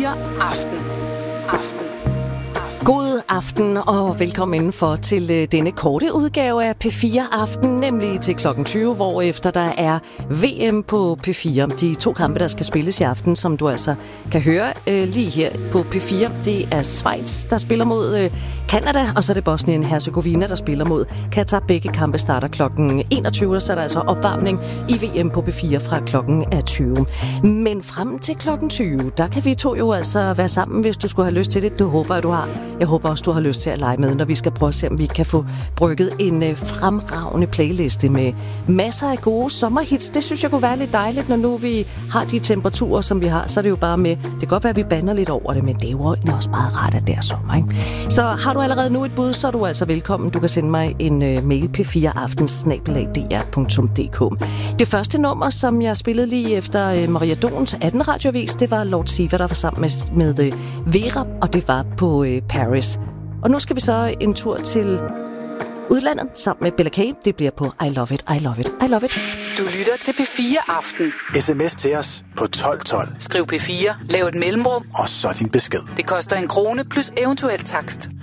Aften. God aften og velkommen indenfor til denne korte udgave af P4 Aften, nemlig til klokken 20, hvor efter der er VM på P4. De 2 kampe, der skal spilles i aften, som du altså kan høre lige her på P4. Det er Schweiz, der spiller mod Canada, og så er det Bosnien-Herzegovina, der spiller mod Katar. Begge kampe starter klokken 21, og så er der altså opvarmning i VM på P4 fra klokken 20. Men frem til klokken 20, der kan vi to jo altså være sammen, hvis du skulle have lyst til det. Det håber jeg, du har. Jeg håber også, du har lyst til at lege med, når vi skal prøve at se, om vi kan få brygget en fremragende playliste med masser af gode sommerhits. Det synes jeg kunne være lidt dejligt, når nu vi har de temperaturer, som vi har. Så er det jo bare med. Det kan godt være, at vi bander lidt over det, men det er jo også meget rart, at det er sommer, ikke? Så har du allerede nu et bud, så er du altså velkommen. Du kan sende mig en mail p4aftens@dr.dk. Det første nummer, som jeg spillede lige efter Maria Dons 18 radioavis, det var Lord Siva, der var sammen med Vera, og det var på Paris. Og nu skal vi så en tur til udlandet sammen med Bella K. Det bliver på I Love It, I Love It, I Love It. Du lytter til P4 Aften. SMS til os på 1212. Skriv P4, lav et mellemrum, og så din besked. Det koster 1 krone plus eventuel takst.